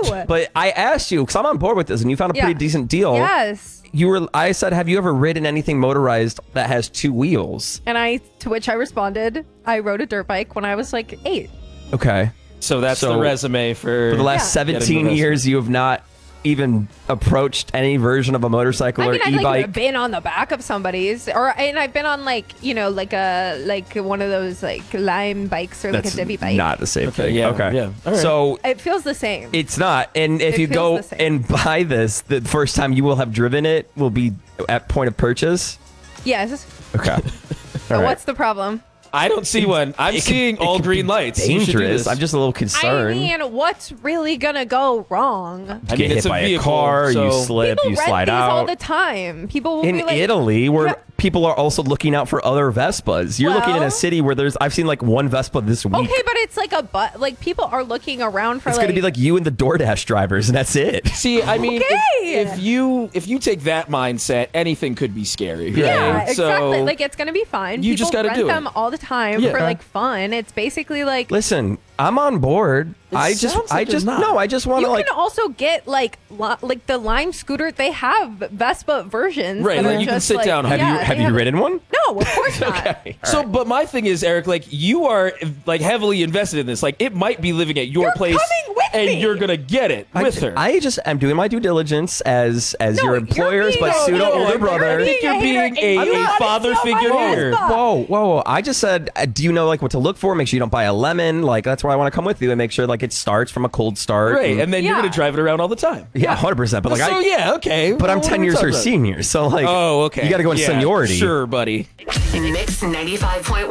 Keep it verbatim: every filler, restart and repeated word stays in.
But I asked you, because I'm on board with this, and you found a Yeah. pretty decent deal. Yes. You were. I said, have you ever ridden anything motorized that has two wheels? And I, to which I responded, I rode a dirt bike when I was like eight. Okay. So that's So, the resume for, For the last Yeah. seventeen years, you have not even approached any version of a motorcycle I mean, or I've e-bike. like been on the back of somebody's, or and I've been on like you know like a like one of those like Lime bikes or like That's a Divi bike. not the same Okay, thing. yeah, okay. yeah. All right. So It feels the same. it's not. And if It you feels go the same. and buy this, the first time you will have driven it will be at point of purchase. yes. Okay. But what's the problem? I don't see one. I'm It could- seeing it all could green be lights. You should do Dangerous. this. I'm just a little concerned. I mean, what's really gonna go wrong? I You mean, get it's hit a by vehicle, a car, you so- slip, People you rent slide these out. all the time. People will In be like, Italy, where Yeah. people are also looking out for other Vespas. You're looking in Well- a city where there's, I've seen like one Vespa this week. okay, but it's like a but. Like people are looking around for It's like. going to be like you and the DoorDash drivers, and that's it. See, I mean, Okay. if, if you if you take that mindset, anything could be scary. Right? Yeah, exactly. So, like it's gonna be fine. you People just gotta rent do it. them all the time Yeah. for like fun. It's basically like Listen, I'm on board. It I just, sounds I like just, there's not. no, I just want you to like. can also get like li- like the Lime scooter. They have Vespa versions. Right, that like are you can just, sit like- down. Have yeah, you, have they you ridden one? No, of course not. Okay. So, but my thing is, Eric, like you are like heavily invested in this. Like it might be living at your You're place, coming with and me. you're gonna get it I, with her. I just am doing my due diligence as as No, your you're employers, being but a pseudo hater. older You're brother. I think you're being a being hater, a, and you a wanna father steal my figure Vespa. here. Whoa, whoa! I just said, uh, do you know like what to look for? Make sure you don't buy a lemon. Like that's why I want to come with you and make sure like it starts from a cold start. Right, and then you're Yeah. gonna drive it around all the time. yeah, hundred percent. But like so I, yeah, okay. but I'm Well, what ten are we years her talking about? senior, so like, Oh, okay. you got to go in Yeah, seniority. Sure, buddy. Mix ninety-five point one.